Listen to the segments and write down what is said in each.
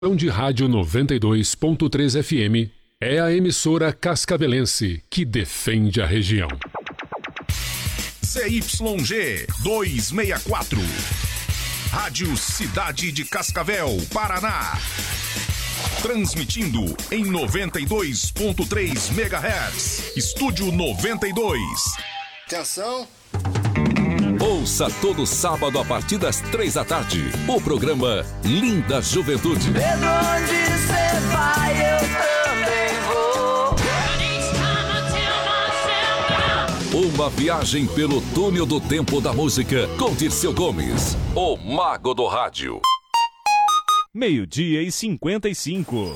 De rádio 92.3 FM é a emissora cascavelense que defende a região. ZYG 264, Rádio Cidade de Cascavel, Paraná. Transmitindo em 92.3 MHz. Estúdio 92. Atenção. Ouça todo sábado a partir das 3 da tarde o programa Linda Juventude. Mesmo onde você vai, eu também vou. Uma viagem pelo túnel do tempo da música com Dirceu Gomes, o mago do rádio. 12:55.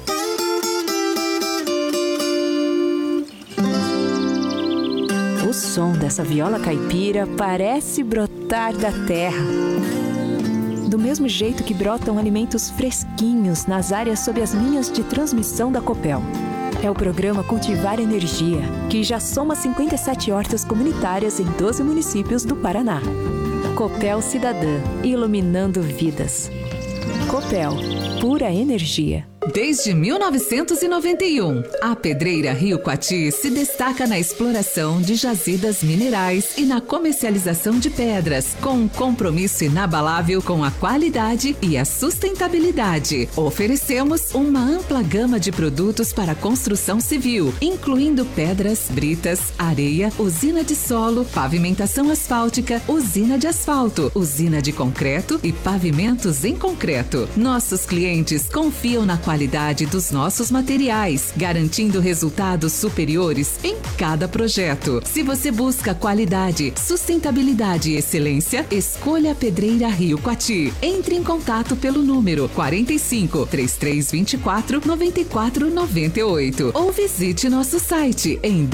O som dessa viola caipira parece brotar da terra. Do mesmo jeito que brotam alimentos fresquinhos nas áreas sob as linhas de transmissão da Copel. É o programa Cultivar Energia, que já soma 57 hortas comunitárias em 12 municípios do Paraná. Copel Cidadã, iluminando vidas. Copel, pura energia. Desde 1991, a Pedreira Rio Coati se destaca na exploração de jazidas minerais e na comercialização de pedras, com um compromisso inabalável com a qualidade e a sustentabilidade. Oferecemos uma ampla gama de produtos para construção civil, incluindo pedras, britas, areia, usina de solo, pavimentação asfáltica, usina de asfalto, usina de concreto e pavimentos em concreto. Nossos clientes confiam na qualidade dos nossos materiais, garantindo resultados superiores em cada projeto. Se você busca qualidade, sustentabilidade e excelência, escolha a Pedreira Rio Coati. Entre em contato pelo número 45 3324 9498 ou visite nosso site em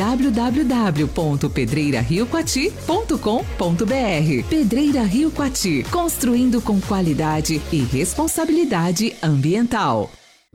www.pedreirariocoati.com.br. Pedreira Rio Coati, construindo com qualidade e responsabilidade ambiental.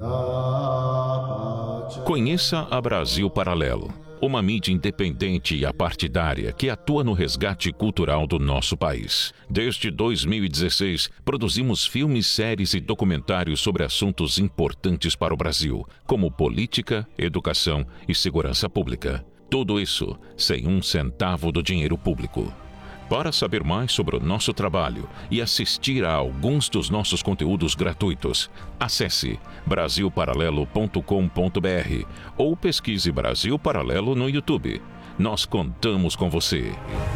Conheça a Brasil Paralelo, uma mídia independente e apartidária que atua no resgate cultural do nosso país. Desde 2016, produzimos filmes, séries e documentários sobre assuntos importantes para o Brasil, como política, educação e segurança pública. Tudo isso sem um centavo do dinheiro público. Para saber mais sobre o nosso trabalho e assistir a alguns dos nossos conteúdos gratuitos, acesse brasilparalelo.com.br ou pesquise Brasil Paralelo no YouTube. Nós contamos com você.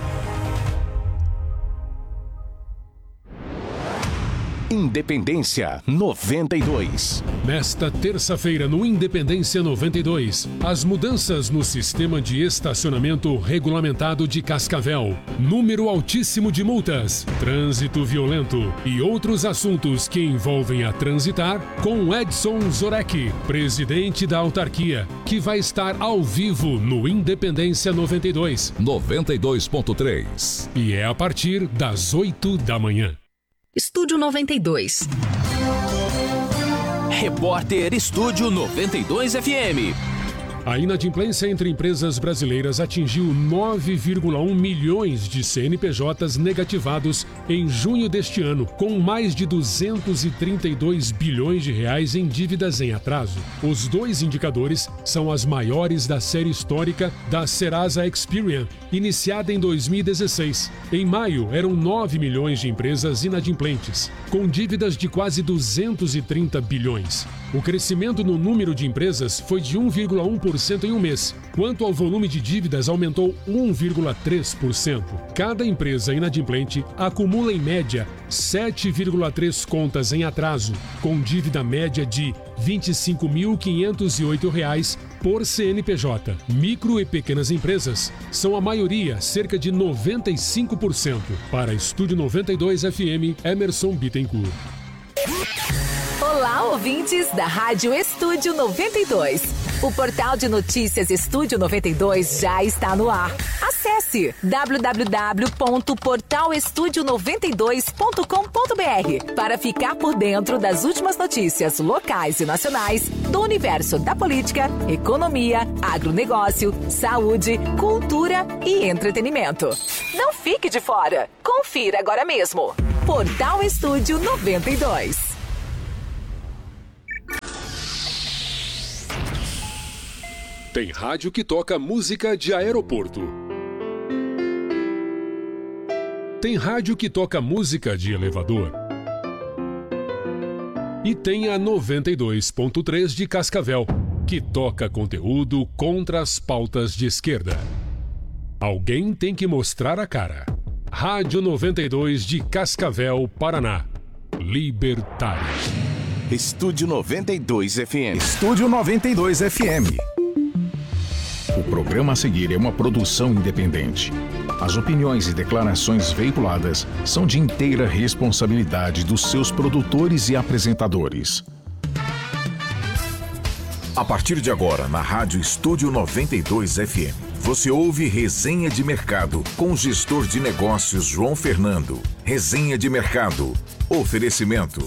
Independência 92. Nesta terça-feira, no Independência 92, as mudanças no sistema de estacionamento regulamentado de Cascavel, número altíssimo de multas, trânsito violento e outros assuntos que envolvem a transitar, com Edson Zorek, presidente da autarquia, que vai estar ao vivo no Independência 92. 92.3. E é a partir das 8 da manhã. Estúdio 92. Repórter Estúdio 92 FM. A inadimplência entre empresas brasileiras atingiu 9,1 milhões de CNPJs negativados em junho deste ano, com mais de 232 bilhões de reais em dívidas em atraso. Os dois indicadores são as maiores da série histórica da Serasa Experian, iniciada em 2016. Em maio, eram 9 milhões de empresas inadimplentes, com dívidas de quase 230 bilhões. O crescimento no número de empresas foi de 1,1% em um mês. Quanto ao volume de dívidas, aumentou 1,3%. Cada empresa inadimplente acumula, em média, 7,3 contas em atraso, com dívida média de R$ 25.508 por CNPJ. Micro e pequenas empresas são a maioria, cerca de 95%. Para Estúdio 92 FM, Emerson Bittencourt. Olá, ouvintes da Rádio Estúdio 92. O portal de notícias Estúdio 92 já está no ar. Acesse www.portalestudio92.com.br para ficar por dentro das últimas notícias locais e nacionais do universo da política, economia, agronegócio, saúde, cultura e entretenimento. Não fique de fora. Confira agora mesmo. Portal Estúdio 92. Tem rádio que toca música de aeroporto. Tem rádio que toca música de elevador. E tem a 92.3 de Cascavel, que toca conteúdo contra as pautas de esquerda. Alguém tem que mostrar a cara. Rádio 92 de Cascavel, Paraná. Libertário. Estúdio 92 FM. Estúdio 92 FM. O programa a seguir é uma produção independente. As opiniões e declarações veiculadas são de inteira responsabilidade dos seus produtores e apresentadores. A partir de agora, na Rádio Estúdio 92 FM, você ouve Resenha de Mercado com o gestor de negócios João Fernando. Resenha de Mercado. Oferecimento.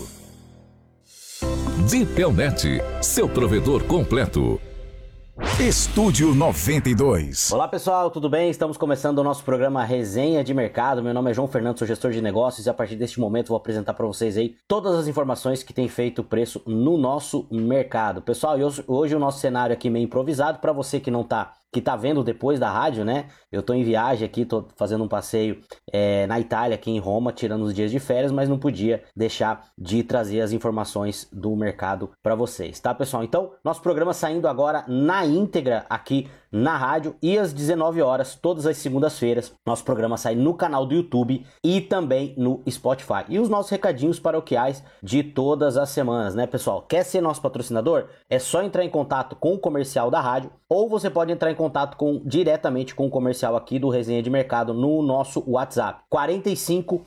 Dipelnet, seu provedor completo. Estúdio 92. Olá pessoal, tudo bem? Estamos começando o nosso programa Resenha de Mercado. Meu nome é João Fernando, sou gestor de negócios e a partir deste momento vou apresentar para vocês aí todas as informações que tem feito preço no nosso mercado. Pessoal, hoje o nosso cenário aqui meio improvisado, para você que não tá vendo depois da rádio, né? Eu tô em viagem aqui, tô fazendo um passeio na Itália, aqui em Roma, tirando os dias de férias, mas não podia deixar de trazer as informações do mercado para vocês, tá, pessoal? Então, nosso programa saindo agora na íntegra aqui na rádio e às 19 horas, todas as segundas-feiras, nosso programa sai no canal do YouTube e também no Spotify. E os nossos recadinhos paroquiais de todas as semanas, né, pessoal? Quer ser nosso patrocinador? É só entrar em contato com o comercial da rádio ou você pode entrar em contato diretamente com o comercial aqui do Resenha de Mercado no nosso WhatsApp 45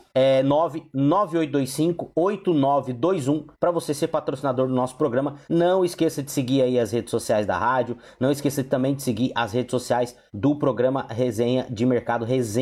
99825 8921 para você ser patrocinador do nosso programa. Não esqueça de seguir aí as redes sociais da rádio, não esqueça também de seguir as redes sociais do programa Resenha de Mercado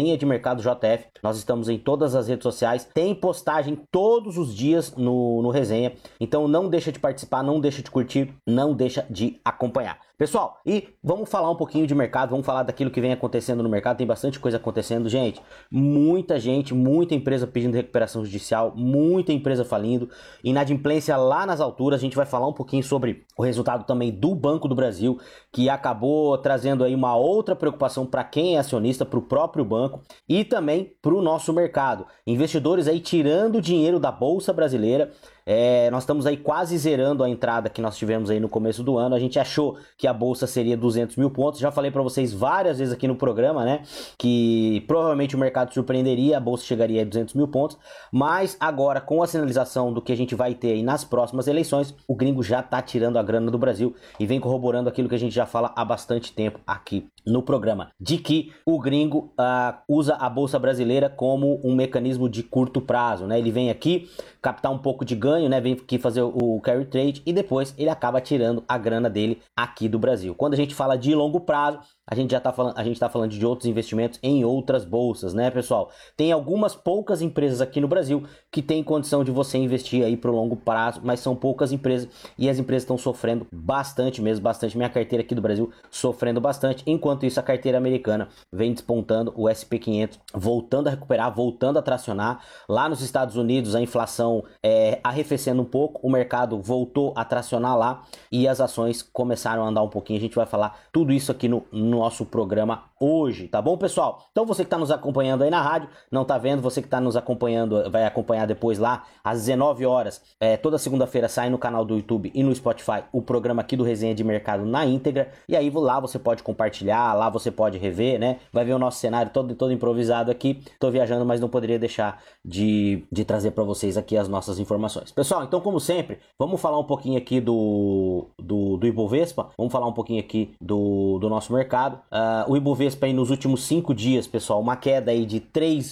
JF. Nós estamos em todas as redes sociais, tem postagem todos os dias no Resenha, então não deixa de participar, não deixa de curtir, não deixa de acompanhar. Pessoal, e vamos falar um pouquinho de mercado, vamos falar daquilo que vem acontecendo no mercado. Tem bastante coisa acontecendo, gente, muita empresa pedindo recuperação judicial, muita empresa falindo, inadimplência lá nas alturas. A gente vai falar um pouquinho sobre o resultado também do Banco do Brasil, que acabou trazendo aí uma outra preocupação para quem é acionista, para o próprio banco e também para o nosso mercado. Investidores aí tirando dinheiro da Bolsa Brasileira. Nós estamos aí quase zerando a entrada que nós tivemos aí no começo do ano. A gente achou que a bolsa seria 200 mil pontos. Já falei para vocês várias vezes aqui no programa, né, que provavelmente o mercado surpreenderia, a bolsa chegaria a 200 mil pontos. Mas agora, com a sinalização do que a gente vai ter aí nas próximas eleições, o gringo já tá tirando a grana do Brasil e vem corroborando aquilo que a gente já fala há bastante tempo aqui no programa, de que o gringo usa a bolsa brasileira como um mecanismo de curto prazo, né? Ele vem aqui captar um pouco de ganho, né? Vem aqui fazer o carry trade e depois ele acaba tirando a grana dele aqui do Brasil. Quando a gente fala de longo prazo, a gente tá falando de outros investimentos em outras bolsas, né, pessoal? Tem algumas poucas empresas aqui no Brasil que tem condição de você investir aí pro longo prazo, mas são poucas empresas e as empresas estão sofrendo bastante mesmo, bastante. Minha carteira aqui do Brasil sofrendo bastante. Enquanto isso, a carteira americana vem despontando, o SP500 voltando a recuperar, voltando a tracionar. Lá nos Estados Unidos, a inflação arrefecendo um pouco, o mercado voltou a tracionar lá e as ações começaram a andar um pouquinho. A gente vai falar tudo isso aqui no nosso programa hoje, tá bom, pessoal? Então você que está nos acompanhando aí na rádio, não tá vendo, você que está nos acompanhando, vai acompanhar depois lá, às 19 horas, toda segunda-feira sai no canal do YouTube e no Spotify o programa aqui do Resenha de Mercado na íntegra, e aí lá você pode compartilhar, lá você pode rever, né? Vai ver o nosso cenário todo improvisado aqui. Tô viajando, mas não poderia deixar de trazer para vocês aqui as nossas informações. Pessoal, então como sempre, vamos falar um pouquinho aqui do Ibovespa, vamos falar um pouquinho aqui do nosso mercado. O Ibovespa aí nos últimos 5 dias, pessoal, uma queda aí de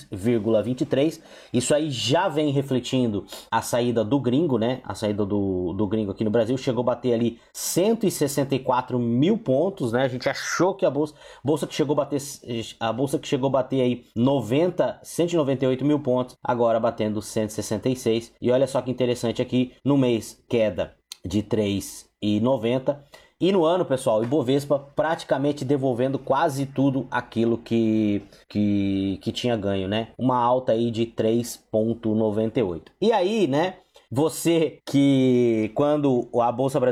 3,23. Isso aí já vem refletindo a saída do gringo, né? A saída do gringo aqui no Brasil. Chegou a bater ali 164 mil pontos, né? A gente achou que a bolsa que chegou a bater aí 198 mil pontos, agora batendo 166. E olha só que interessante aqui, no mês queda de 3,90. E no ano, pessoal, o Ibovespa praticamente devolvendo quase tudo aquilo que tinha ganho, né? Uma alta aí de 3,98. E aí, né? Você que quando a Bolsa